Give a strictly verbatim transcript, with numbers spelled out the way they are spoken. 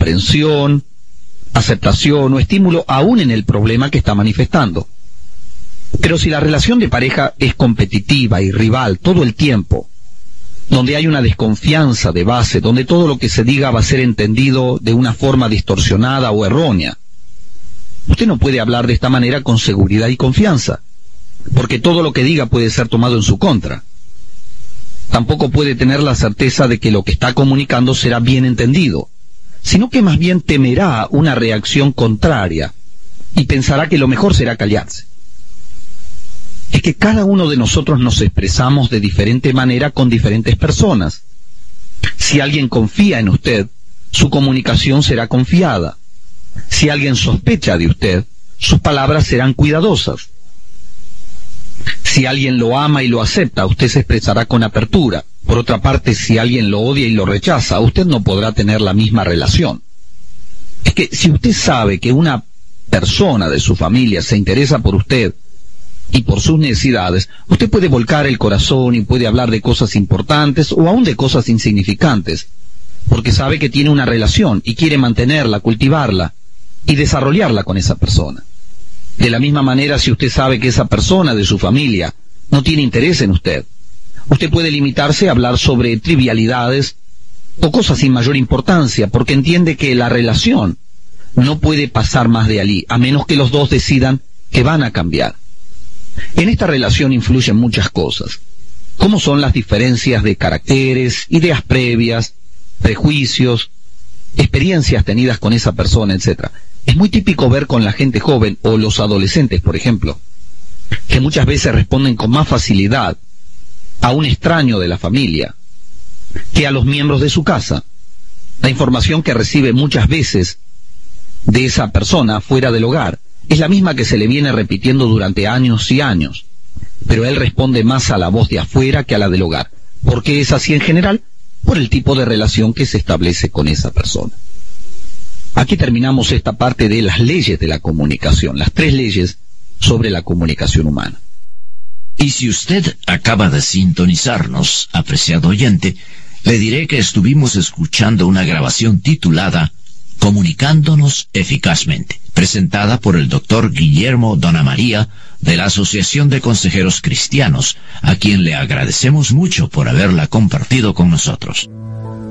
comprensión, aceptación o estímulo aún en el problema que está manifestando. Pero si la relación de pareja es competitiva y rival todo el tiempo, donde hay una desconfianza de base, donde todo lo que se diga va a ser entendido de una forma distorsionada o errónea, usted no puede hablar de esta manera con seguridad y confianza, porque todo lo que diga puede ser tomado en su contra. Tampoco puede tener la certeza de que lo que está comunicando será bien entendido, sino que más bien temerá una reacción contraria y pensará que lo mejor será callarse. Es que cada uno de nosotros nos expresamos de diferente manera con diferentes personas. Si alguien confía en usted, su comunicación será confiada. Si alguien sospecha de usted, sus palabras serán cuidadosas. Si alguien lo ama y lo acepta, usted se expresará con apertura. Por otra parte, si alguien lo odia y lo rechaza, usted no podrá tener la misma relación. Es que si usted sabe que una persona de su familia se interesa por usted y por sus necesidades, usted puede volcar el corazón y puede hablar de cosas importantes o aún de cosas insignificantes, porque sabe que tiene una relación y quiere mantenerla, cultivarla y desarrollarla con esa persona. De la misma manera, si usted sabe que esa persona de su familia no tiene interés en usted, usted puede limitarse a hablar sobre trivialidades o cosas sin mayor importancia, porque entiende que la relación no puede pasar más de allí, a menos que los dos decidan que van a cambiar. En esta relación influyen muchas cosas, como son las diferencias de caracteres, ideas previas, prejuicios, experiencias tenidas con esa persona, etcétera. Es muy típico ver con la gente joven o los adolescentes, por ejemplo, que muchas veces responden con más facilidad a un extraño de la familia que a los miembros de su casa. La información que recibe muchas veces de esa persona fuera del hogar es la misma que se le viene repitiendo durante años y años, pero él responde más a la voz de afuera que a la del hogar. ¿Por qué es así en general? Por el tipo de relación que se establece con esa persona. Aquí terminamos esta parte de las leyes de la comunicación, las tres leyes sobre la comunicación humana. Y si usted acaba de sintonizarnos, apreciado oyente, le diré que estuvimos escuchando una grabación titulada Comunicándonos Eficazmente, presentada por el doctor Guillermo Donamaría de la Asociación de Consejeros Cristianos, a quien le agradecemos mucho por haberla compartido con nosotros.